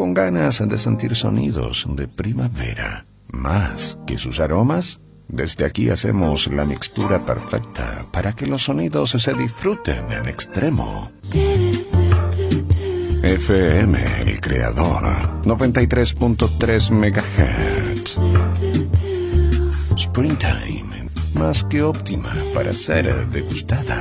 con ganas de sentir sonidos de primavera, más que sus aromas, desde aquí hacemos la mixtura perfecta para que los sonidos se disfruten en extremo. FM El Creador, 93.3 MHz. Springtime, más que óptima para ser degustada.